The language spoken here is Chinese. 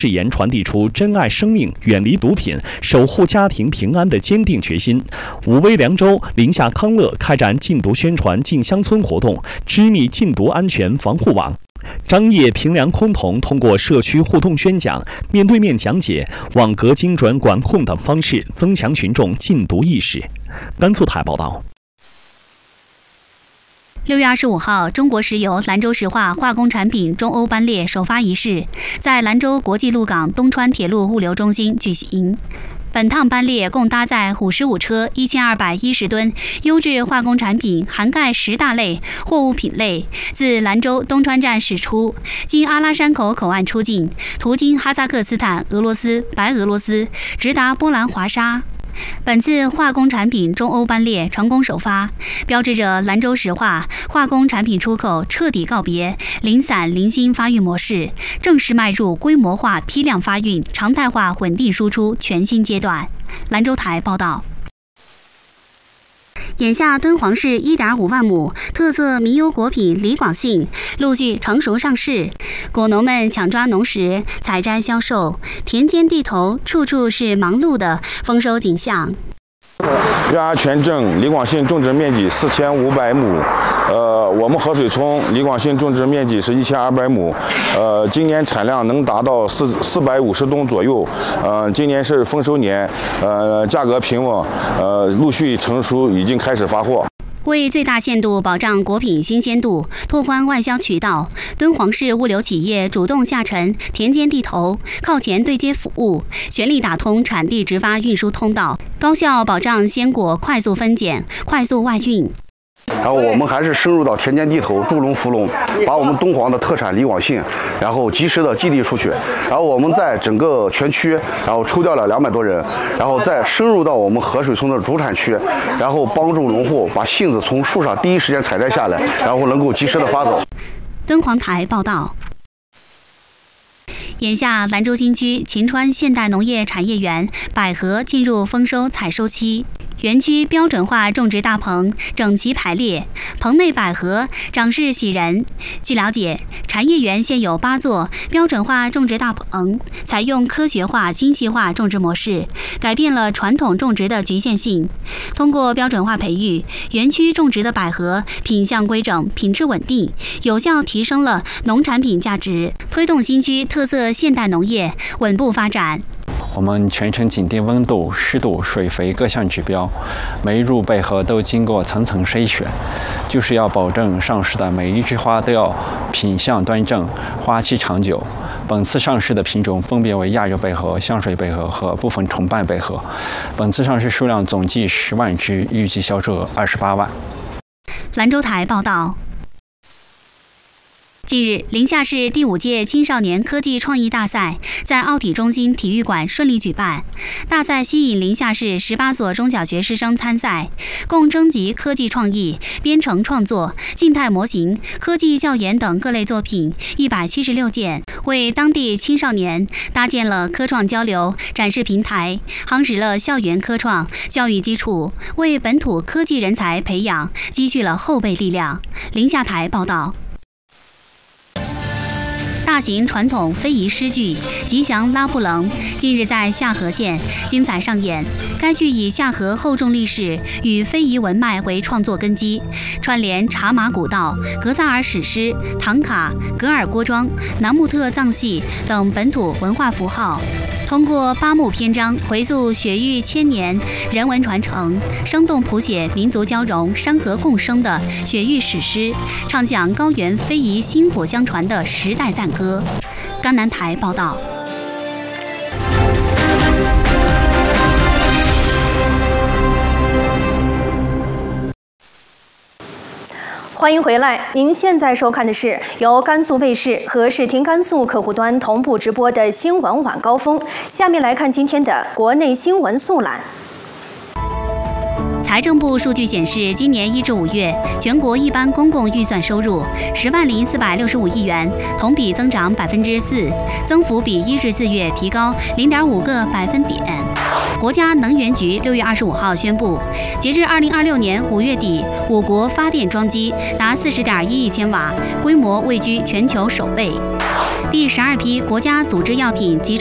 誓言传递出珍爱生命、远离毒品、守护家庭平安的坚定决心。武威凉州临夏康乐开展禁毒宣传进乡村活动，织密禁毒安全防护网。张掖平凉崆峒通过社区互动宣讲、面对面讲解、网格精准管控等方式，增强群众禁毒意识。甘肃台报道。 6月25号，中国石油兰州石化化工产品中欧班列首发仪式在兰州国际陆港东川铁路物流中心举行。本趟班列共搭载55车1210吨优质化工产品，涵盖10大类货物品类，自兰州东川站驶出，经阿拉山口口岸出境，途经哈萨克斯坦、俄罗斯、白俄罗斯，直达波兰华沙。本次化工产品中欧班列成功首发，标志着兰州石化化工产品出口彻底告别零散零星发运模式，正式迈入规模化批量发运、常态化稳定输出全新阶段。兰州台报道。眼下，敦煌市1.5万亩特色名优果品李广信陆续成熟上市，果农们抢抓农时采摘销售，田间地头处处是忙碌的丰收景象。 月阿全镇李广信种植面积4500亩，我们河水村李广信种植面积是1200亩，今年产量能达到450吨左右，今年是丰收年，价格平稳，陆续成熟，已经开始发货。 为最大限度保障果品新鲜度，拓宽外销渠道，敦煌市物流企业主动下沉田间地头，靠前对接服务，全力打通产地直发运输通道，高效保障鲜果快速分拣、快速外运。 然后我们还是深入到田间地头，助农扶农，把我们敦煌的特产李广信，然后及时的寄递出去。然后我们在整个全区，然后抽调了200多人，然后再深入到我们河水村的主产区，然后帮助农户把杏子从树上第一时间采摘下来，然后能够及时的发走。 敦煌台报道。眼下，兰州新区秦川现代农业产业园百合进入丰收采收期。园区标准化种植大棚整齐排列，棚内百合长势喜人。据了解，产业园现有8座标准化种植大棚，采用科学化、精细化种植模式，改变了传统种植的局限性。通过标准化培育，园区种植的百合品相规整、品质稳定，有效提升了农产品价值，推动新区特色现代农业稳步发展。 我们全程紧盯温度、湿度、水肥各项指标，每一株百合都经过层层筛选，就是要保证上市的每一枝花都要品相端正、花期长久。本次上市的品种分别为亚洲百合、香水百合和部分重瓣百合。本次上市数量总计10万只，预计销售额28万。 兰州台报道。近日，临夏市第5届青少年科技创意大赛在奥体中心体育馆顺利举办。大赛吸引临夏市18所中小学师生参赛，共征集科技创意、编程创作、静态模型、科技教研等各类作品176件，为当地青少年搭建了科创交流展示平台，夯实了校园科创教育基础，为本土科技人才培养积蓄了后备力量。临夏台报道。大型传统非遗诗剧《吉祥拉布楞》近日在夏河县精彩上演。该剧以夏河厚重历史与非遗文脉为创作根基，串联茶马古道、格萨尔史诗、唐卡、格尔郭庄、南木特藏戏等本土文化符号，通过8幕篇章回溯雪域千年人文传承，生动谱写民族交融、山河共生的雪域史诗，唱响高原非遗薪火相传的时代赞歌。甘南台报道。 欢迎回来，您现在收看的是由甘肃卫视和视听甘肃客户端同步直播的新闻晚高峰。下面来看今天的国内新闻速览。 财政部数据显示，今年1至5月，全国一般公共预算收入10.465亿元，同比增长4%，增幅比1至4月提高0.5个百分点。国家能源局6月25号宣布，截至2026年5月底，我国发电装机达40.1亿千瓦，规模位居全球首位。 第12批国家组织药品及